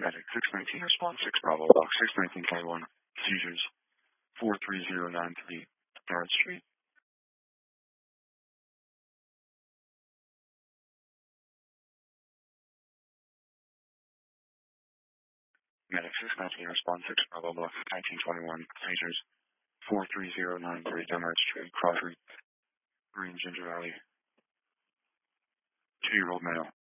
Medic 619, response 6 Bravo, Box 619K1, seizures 43093, Barrett Street. Medic 619, response 6 Bravo, Box 1921, seizures 43093, Barrett Street, Crawford, Green Ginger Alley. 2-year-old male.